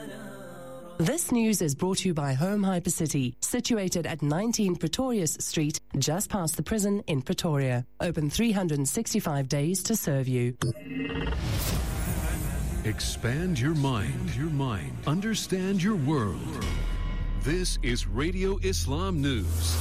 This news is brought to you by Home Hypercity, situated at 19 Pretorius Street, just past the prison in Pretoria. Open 365 days to serve you. Expand your mind. Understand your world. This is Radio Islam News.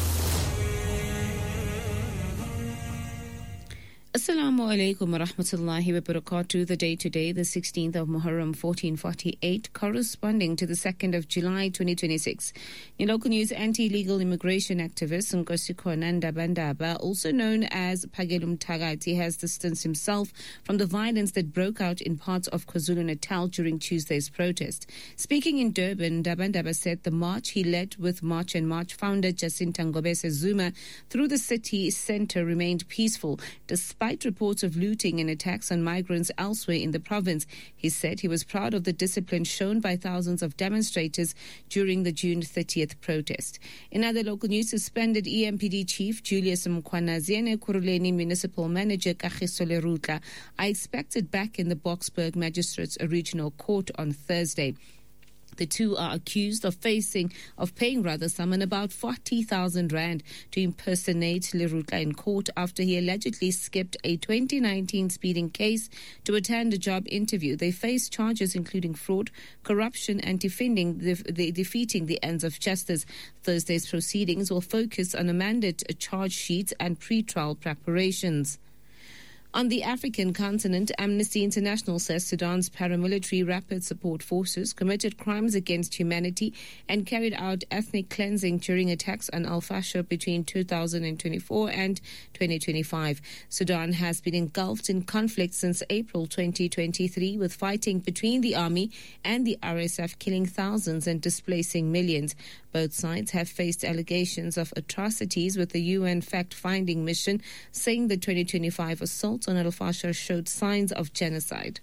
Assalamu alaikum wa rahmatullahi wa barakatuh. The day today, the 16th of Muharram 1448, corresponding to the 2nd of July 2026. In local news, anti-illegal immigration activist Nkosazana Ndabandaba, also known as Phakela Mthakathi, has distanced himself from the violence that broke out in parts of KwaZulu-Natal during Tuesday's protest. Speaking in Durban, Ndabandaba said the march he led with March and March founder Jacinta Ngobese Zuma through the city centre remained peaceful, despite reports of looting and attacks on migrants elsewhere in the province. He said he was proud of the discipline shown by thousands of demonstrators during the June 30th protest. In other local news, suspended EMPD chief Julius Mkhwanazi and Ekurhuleni municipal manager Kagiso Lerutla are expected back in the Boksburg Magistrates Regional Court on Thursday. The two are accused of paying someone about 40,000 rand to impersonate Lerutla in court after he allegedly skipped a 2019 speeding case to attend a job interview. They face charges including fraud, corruption, and defeating the ends of justice. Thursday's proceedings will focus on amended charge sheets and pre-trial preparations. On the African continent, Amnesty International says Sudan's paramilitary rapid support forces committed crimes against humanity and carried out ethnic cleansing during attacks on Al-Fashir between 2024 and 2025. Sudan has been engulfed in conflict since April 2023, with fighting between the army and the RSF killing thousands and displacing millions. Both sides have faced allegations of atrocities, with the UN fact-finding mission saying the 2025 assault on Al-Fashir showed signs of genocide.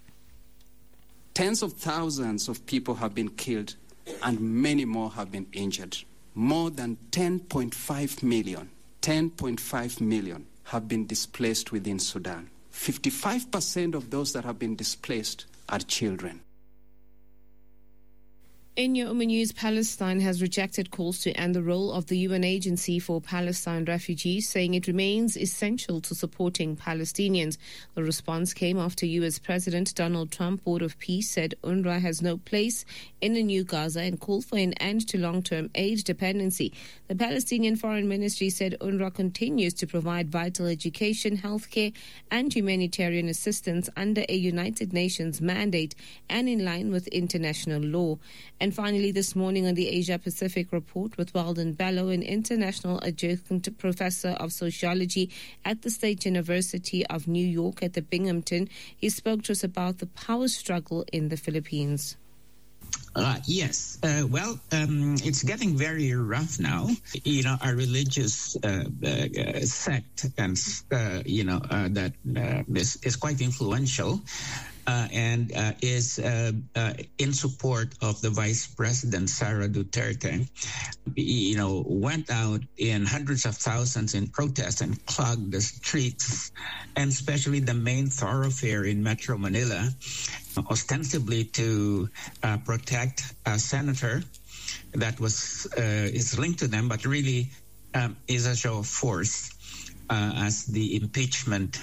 Tens of thousands of people have been killed and many more have been injured. More than 10.5 million have been displaced within Sudan. 55% of those that have been displaced are children. In your news, Palestine has rejected calls to end the role of the UN Agency for Palestine Refugees, saying it remains essential to supporting Palestinians. The response came after US President Donald Trump, Board of Peace, said UNRWA has no place in the new Gaza and called for an end to long-term aid dependency. The Palestinian Foreign Ministry said UNRWA continues to provide vital education, healthcare, and humanitarian assistance under a United Nations mandate and in line with international law. And finally, this morning on the Asia Pacific Report with Weldon Bello, an international adjunct professor of sociology at the State University of New York at the Binghamton, he spoke to us about the power struggle in the Philippines. Yes. It's getting very rough now. Our religious sect and, that is quite influential. And is in support of the Vice President, Sara Duterte, went out in hundreds of thousands in protest and clogged the streets, and especially the main thoroughfare in Metro Manila, ostensibly to protect a senator that is linked to them, but really is a show of force as the impeachment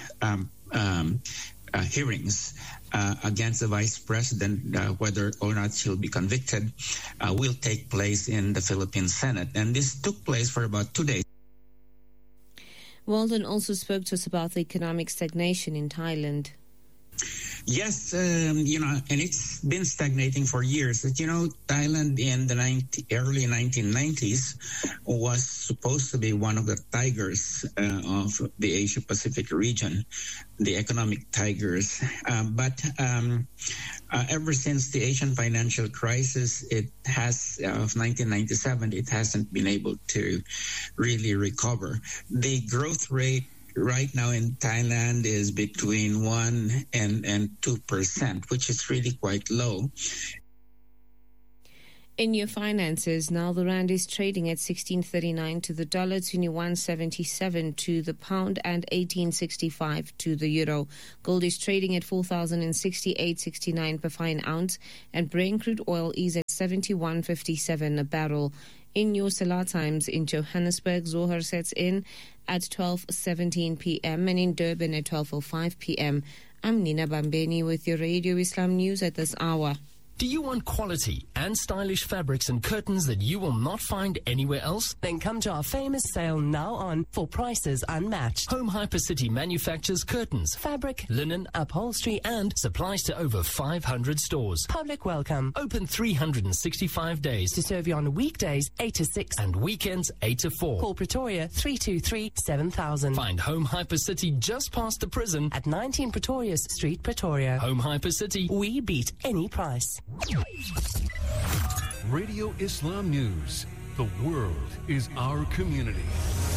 hearings against the vice president, whether or not she'll be convicted, will take place in the Philippine Senate. And this took place for about 2 days. Walden also spoke to us about the economic stagnation in Thailand. Yes, and it's been stagnating for years. Thailand in the early 1990s was supposed to be one of the tigers of the Asia-Pacific region, the economic tigers. But ever since the Asian financial crisis, of 1997, it hasn't been able to really recover. The growth rate right now in Thailand is between 1% and 2%, which is really quite low. In your finances, now the rand is trading at 16.39 to the dollar, 21.77 to the pound, and 18.65 to the euro. Gold is trading at 4,068.69 per fine ounce, and Brent crude oil is at 71.57 a barrel. In your Salah times in Johannesburg, Zohar sets in at 12:17 p.m. and in Durban at 12:05 p.m. I'm Nina Bambeni with your Radio Islam News at this hour. Do you want quality and stylish fabrics and curtains that you will not find anywhere else? Then come to our famous sale now on for prices unmatched. Home Hypercity manufactures curtains, Fabric, linen, upholstery, and supplies to over 500 stores. public welcome. Open 365 days To serve you on weekdays 8 to 6 and weekends 8 to 4. Call Pretoria 323-7000 Find Home Hypercity just past the prison at 19 Pretoria Street, Pretoria. Home Hypercity. We beat any price. Radio Islam News. The world is our community.